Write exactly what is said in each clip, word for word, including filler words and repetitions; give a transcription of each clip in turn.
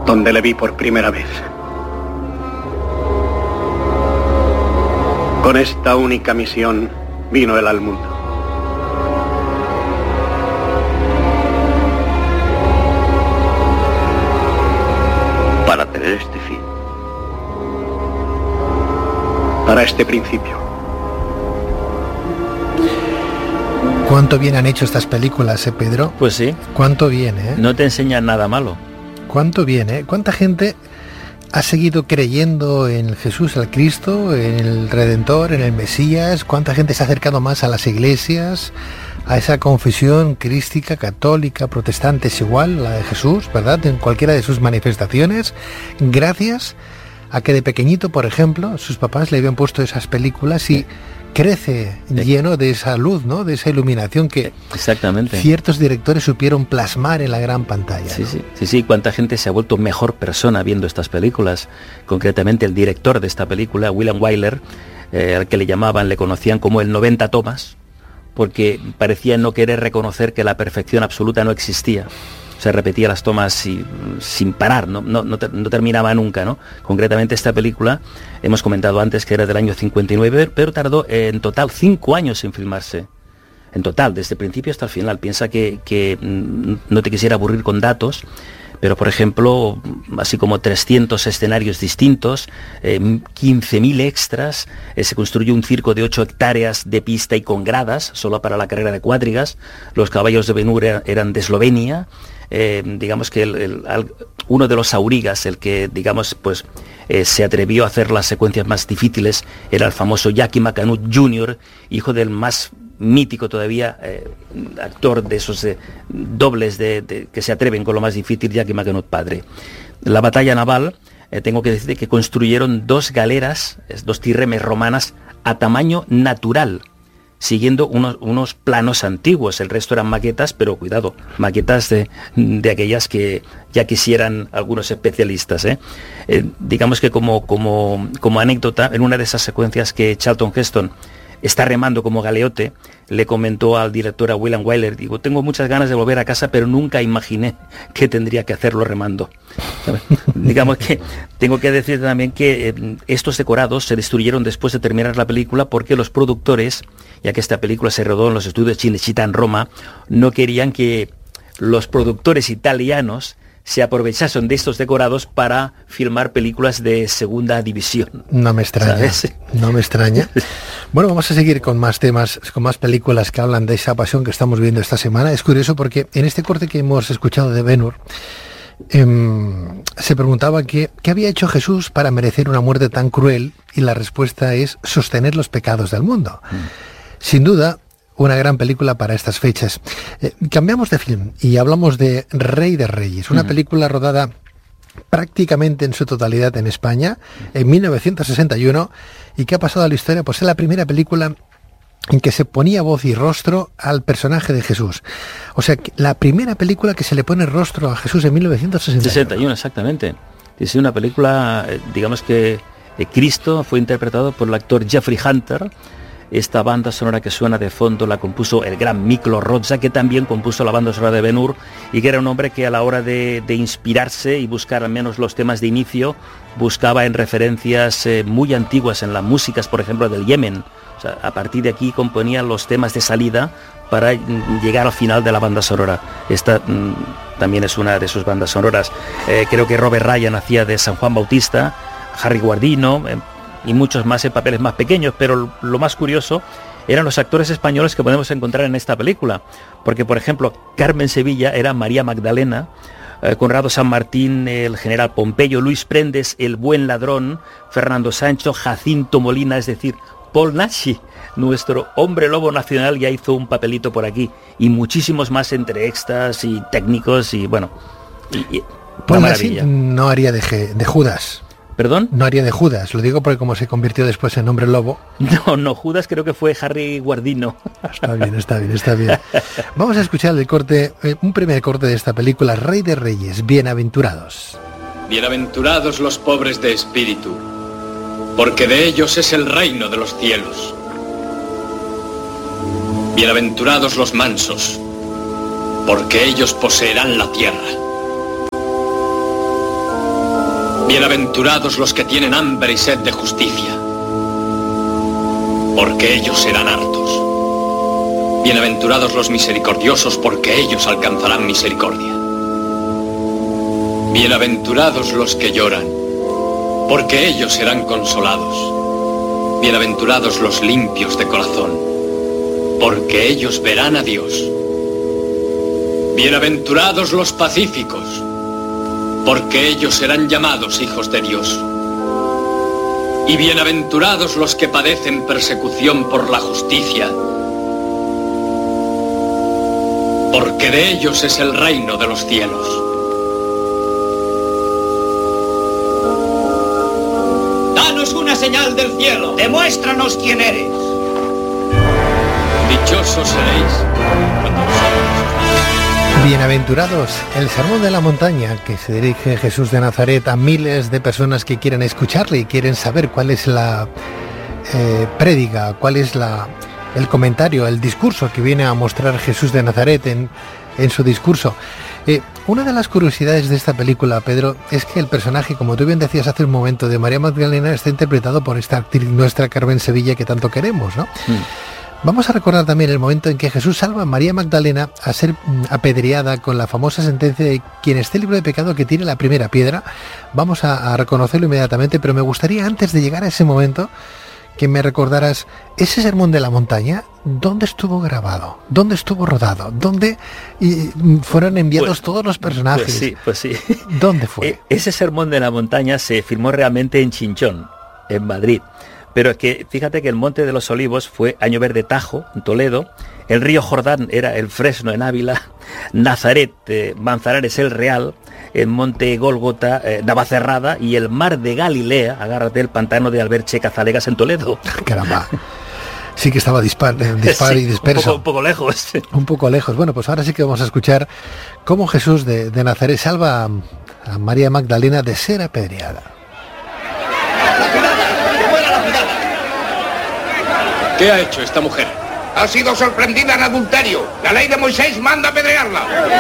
donde le vi por primera vez. Con esta única misión vino él al mundo. Para tener este fin. Para este principio. ¿Cuánto bien han hecho estas películas, eh, Pedro? Pues sí. ¿Cuánto bien, eh? No te enseñan nada malo. ¿Cuánto bien, eh? ¿Cuánta gente ha seguido creyendo en Jesús, el Cristo, en el Redentor, en el Mesías? ¿Cuánta gente se ha acercado más a las iglesias, a esa confesión crística, católica, protestante, es igual, la de Jesús, ¿verdad? En cualquiera de sus manifestaciones, gracias a que de pequeñito, por ejemplo, sus papás le habían puesto esas películas y crece lleno de esa luz, ¿no? De esa iluminación que exactamente ciertos directores supieron plasmar en la gran pantalla. Sí, ¿no? sí, sí, sí, cuánta gente se ha vuelto mejor persona viendo estas películas. Concretamente el director de esta película, William Wyler, eh, al que le llamaban, le conocían como el noventa tomas, porque parecía no querer reconocer que la perfección absoluta no existía. Se repetía las tomas y, sin parar, no, no, no, no terminaba nunca, ¿no? Concretamente esta película, hemos comentado antes que era del año cincuenta y nueve, pero tardó en total cinco años en filmarse. En total, desde el principio hasta el final. Piensa que, que no te quisiera aburrir con datos, pero por ejemplo, así como trescientos escenarios distintos, eh, quince mil extras, eh, se construyó un circo de ocho hectáreas de pista y con gradas, solo para la carrera de cuadrigas. Los caballos de Ben-Hur eran de Eslovenia. Eh, digamos que el, el, uno de los aurigas, el que digamos pues eh, se atrevió a hacer las secuencias más difíciles, era el famoso Jackie McAnutt junior, hijo del más mítico todavía eh, actor de esos eh, dobles de, de, que se atreven con lo más difícil, Jackie McAnutt padre. La batalla naval, eh, tengo que decir que construyeron dos galeras, dos trirremes romanas a tamaño natural, siguiendo unos, unos planos antiguos. El resto eran maquetas, pero cuidado, maquetas de, de aquellas que ya quisieran algunos especialistas, ¿eh? Eh, digamos que como, como, como anécdota, en una de esas secuencias que Charlton Heston está remando como galeote, le comentó al director, a William Wyler, digo, tengo muchas ganas de volver a casa, pero nunca imaginé que tendría que hacerlo remando. Digamos que tengo que decir también que eh, estos decorados se destruyeron después de terminar la película porque los productores, ya que esta película se rodó en los estudios Cinecittà en Roma, no querían que los productores italianos se aprovechasen de estos decorados para filmar películas de segunda división. No me extraña, ¿sabes? No me extraña. Bueno, vamos a seguir con más temas, con más películas que hablan de esa pasión que estamos viendo esta semana. Es curioso porque en este corte que hemos escuchado de Ben-Hur, eh, se preguntaba que, ¿qué había hecho Jesús para merecer una muerte tan cruel? Y la respuesta es sostener los pecados del mundo. Mm. Sin duda, una gran película para estas fechas. Eh, cambiamos de film y hablamos de Rey de Reyes, una uh-huh. película rodada prácticamente en su totalidad en España en mil novecientos sesenta y uno y que ha pasado a la historia por ser la primera película en que se ponía voz y rostro al personaje de Jesús. O sea, la primera película que se le pone rostro a Jesús en mil novecientos sesenta y uno. sesenta y uno, exactamente. Es una película, digamos que Cristo fue interpretado por el actor Jeffrey Hunter. Esta banda sonora que suena de fondo la compuso el gran Miklos Rozsa, que también compuso la banda sonora de Ben-Hur, y que era un hombre que a la hora de, de inspirarse y buscar al menos los temas de inicio, buscaba en referencias eh, muy antiguas en las músicas, por ejemplo, del Yemen. O sea, a partir de aquí componía los temas de salida para llegar al final de la banda sonora. Esta mmm, también es una de sus bandas sonoras. Eh, creo que Robert Ryan hacía de San Juan Bautista, Harry Guardino, eh, y muchos más en papeles más pequeños, pero lo más curioso eran los actores españoles que podemos encontrar en esta película, porque por ejemplo Carmen Sevilla era María Magdalena, eh, Conrado San Martín el general Pompeyo, Luis Prendes el buen ladrón, Fernando Sancho, Jacinto Molina, es decir, Paul Naschy, nuestro hombre lobo nacional, ya hizo un papelito por aquí, y muchísimos más entre extras y técnicos, y bueno, y, y Paul Naschy no haría de, de Judas. ¿Perdón? No haría de Judas, lo digo porque como se convirtió después en hombre lobo. No, no, Judas creo que fue Harry Guardino. Está bien, está bien, está bien. Vamos a escuchar el corte, eh, un primer corte de esta película, Rey de Reyes, Bienaventurados. Bienaventurados los pobres de espíritu, porque de ellos es el reino de los cielos. Bienaventurados los mansos, porque ellos poseerán la tierra. Bienaventurados los que tienen hambre y sed de justicia, porque ellos serán hartos. Bienaventurados los misericordiosos, porque ellos alcanzarán misericordia. Bienaventurados los que lloran, porque ellos serán consolados. Bienaventurados los limpios de corazón, porque ellos verán a Dios. Bienaventurados los pacíficos, porque ellos serán llamados hijos de Dios. Y bienaventurados los que padecen persecución por la justicia, porque de ellos es el reino de los cielos. Danos una señal del cielo. Demuéstranos quién eres. Dichosos seréis cuando vosotros... Bienaventurados, el sermón de la montaña que se dirige Jesús de Nazaret a miles de personas que quieren escucharle y quieren saber cuál es la eh, prédica, cuál es la, el comentario, el discurso que viene a mostrar Jesús de Nazaret en, en su discurso. Eh, una de las curiosidades de esta película, Pedro, es que el personaje, como tú bien decías hace un momento, de María Magdalena está interpretado por esta actriz nuestra, Carmen Sevilla, que tanto queremos, ¿no? Mm. Vamos a recordar también el momento en que Jesús salva a María Magdalena a ser apedreada con la famosa sentencia de quien esté libre de pecado que tire la primera piedra. Vamos a, a reconocerlo inmediatamente, pero me gustaría, antes de llegar a ese momento, que me recordaras ese sermón de la montaña. ¿Dónde estuvo grabado? ¿Dónde estuvo rodado? ¿Dónde y, fueron enviados pues, todos los personajes? Pues sí, pues sí. ¿Dónde fue? Ese sermón de la montaña se filmó realmente en Chinchón, en Madrid. Pero es que fíjate que el Monte de los Olivos fue Año Verde Tajo, en Toledo, el río Jordán era el Fresno, en Ávila, Nazaret, eh, Manzanares, el Real, el Monte Gólgota, eh, Navacerrada, y el Mar de Galilea, agárrate, el pantano de Alberche, Cazalegas, en Toledo. Caramba. Sí que estaba dispar, eh, dispar sí, y disperso. Un poco, un poco lejos. Un poco lejos. Bueno, pues ahora sí que vamos a escuchar cómo Jesús de, de Nazaret salva a, a María Magdalena de ser apedreada. ¿Qué ha hecho esta mujer? Ha sido sorprendida en adulterio. La ley de Moisés manda apedrearla.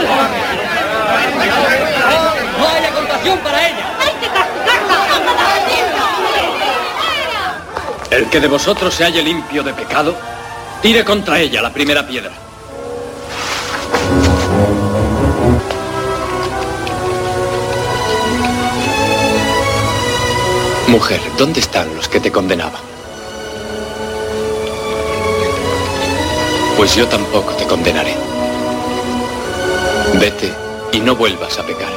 No haya compasión para ella. ¡Hay que castigarla! El que de vosotros se halle limpio de pecado, tire contra ella la primera piedra. Mujer, ¿dónde están los que te condenaban? Pues yo tampoco te condenaré. Vete y no vuelvas a pecar.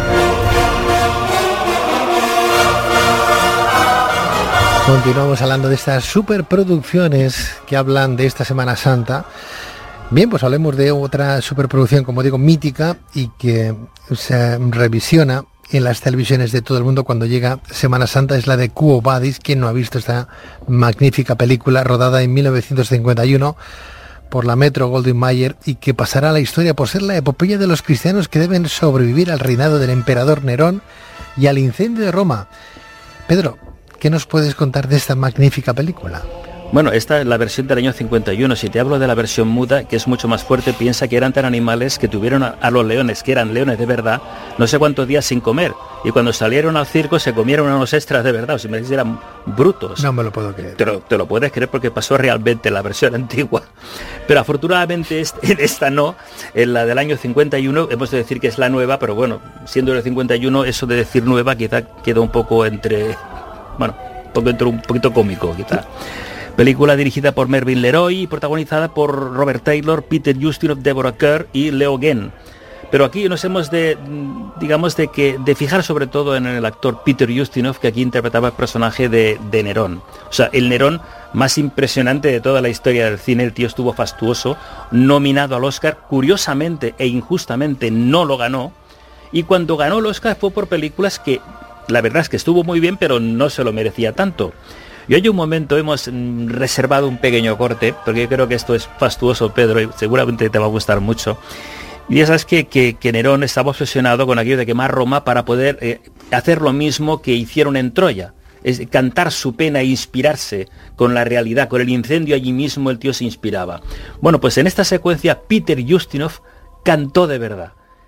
Continuamos hablando de estas superproducciones que hablan de esta Semana Santa. Bien, pues hablemos de otra superproducción, como digo, mítica y que se revisiona en las televisiones de todo el mundo cuando llega Semana Santa. Es la de Quo Vadis. ¿Quién no ha visto esta magnífica película rodada en mil novecientos cincuenta y uno por la Metro Goldwyn Mayer y que pasará a la historia por ser la epopeya de los cristianos que deben sobrevivir al reinado del emperador Nerón y al incendio de Roma? Pedro, ¿qué nos puedes contar de esta magnífica película? Bueno, esta es la versión del año cincuenta y uno. Si te hablo de la versión muda, que es mucho más fuerte, piensa que eran tan animales que tuvieron a, a los leones, que eran leones de verdad, no sé cuántos días sin comer. Y cuando salieron al circo se comieron unos extras de verdad. O si me dices, eran brutos. No me lo puedo creer. Te lo, te lo puedes creer porque pasó realmente en la versión antigua. Pero afortunadamente en esta no, en la del año cincuenta y uno, hemos de decir que es la nueva, pero bueno, siendo el cincuenta y uno, eso de decir nueva quizá queda un poco entre... Bueno, un poco entre un poquito cómico quizá. Película dirigida por Mervyn Leroy y protagonizada por Robert Taylor, Peter Ustinov, Deborah Kerr y Leo Genn. Pero aquí nos hemos de, digamos, de que de fijar sobre todo en el actor Peter Ustinov, que aquí interpretaba el personaje de, de Nerón. O sea, el Nerón más impresionante de toda la historia del cine. El tío estuvo fastuoso, nominado al Oscar, curiosamente e injustamente no lo ganó. Y cuando ganó el Oscar fue por películas que, la verdad es que estuvo muy bien, pero no se lo merecía tanto. Y hoy un momento hemos mm, reservado un pequeño corte, porque yo creo que esto es fastuoso, Pedro, y seguramente te va a gustar mucho. Y ya sabes que, que, que Nerón estaba obsesionado con aquello de quemar Roma para poder eh, hacer lo mismo que hicieron en Troya. Es cantar su pena e inspirarse con la realidad, con el incendio allí mismo el tío se inspiraba. Bueno, pues en esta secuencia Peter Ustinov cantó de verdad.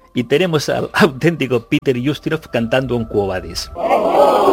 y tenemos al auténtico Peter Ustinov cantando un Quo Vadis.